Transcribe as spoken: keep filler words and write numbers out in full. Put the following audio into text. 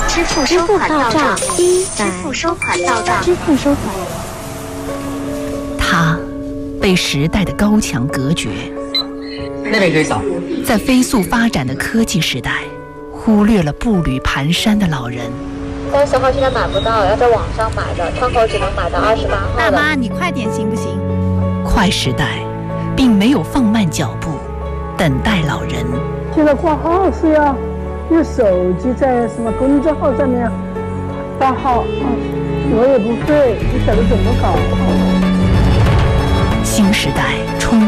支付收款到账，一支付收款到账，支付收款。 他被时代的高墙隔绝， 那边可以扫。 在飞速发展的科技时代，忽略了步履蹒跚的老人。 三十号现在买不到，要在网上买的，窗口只能买到二十八号的。 大妈，你快点行不行？ 快时代并没有放慢脚步，等待老人。 现在挂号是要用手机在什么公众号上面挂号，嗯，我也不会，不晓得怎么搞。 新时代